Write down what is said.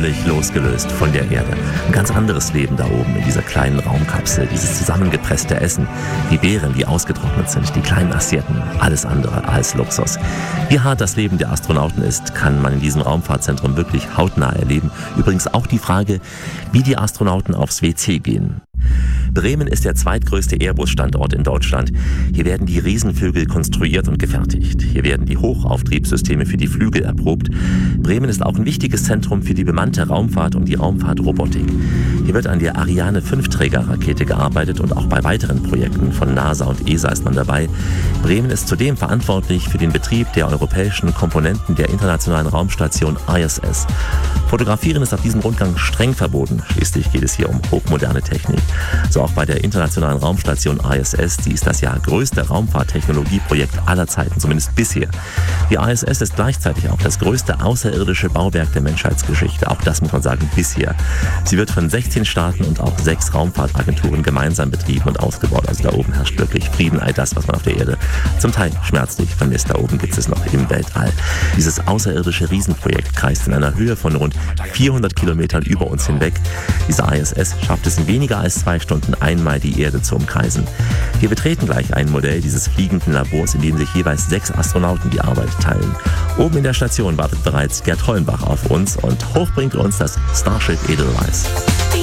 völlig losgelöst von der Erde. Ein ganz anderes Leben da oben in dieser kleinen Raumkapsel, dieses zusammengepresste Essen, die Beeren, die ausgetrocknet sind, die kleinen Assietten, alles andere als Luxus. Wie hart das Leben der Astronauten ist, kann man in diesem Raumfahrtzentrum wirklich hautnah erleben. Übrigens auch die Frage, wie die Astronauten aufs WC gehen. Bremen ist der zweitgrößte Airbus-Standort in Deutschland. Hier werden die Riesenvögel konstruiert und gefertigt. Hier werden die Hochauftriebssysteme für die Flügel erprobt. Bremen ist auch ein wichtiges Zentrum für die bemannte Raumfahrt und die Raumfahrtrobotik. Hier wird an der Ariane 5-Trägerrakete gearbeitet und auch bei weiteren Projekten von NASA und ESA ist man dabei. Bremen ist zudem verantwortlich für den Betrieb der europäischen Komponenten der internationalen Raumstation ISS. Fotografieren ist auf diesem Rundgang streng verboten. Schließlich geht es hier um hochmoderne Technik. So auch bei der internationalen Raumstation ISS, die ist das ja größte Raumfahrttechnologieprojekt aller Zeiten, zumindest bisher. Die ISS ist gleichzeitig auch das größte außerirdische Bauwerk der Menschheitsgeschichte, auch das muss man sagen, bisher. Sie wird von 16 Staaten und auch 6 Raumfahrtagenturen gemeinsam betrieben und ausgebaut. Also da oben herrscht wirklich Frieden, all das, was man auf der Erde zum Teil schmerzlich vermisst. Da oben gibt es noch im Weltall. Dieses außerirdische Riesenprojekt kreist in einer Höhe von rund 400 Kilometern über uns hinweg. Diese ISS schafft es in weniger als 2 Stunden einmal die Erde zu umkreisen. Wir betreten gleich ein Modell dieses fliegenden Labors, in dem sich jeweils 6 Astronauten die Arbeit teilen. Oben in der Station wartet bereits Gerd Hollenbach auf uns und hoch bringt uns das Starship Edelweiss.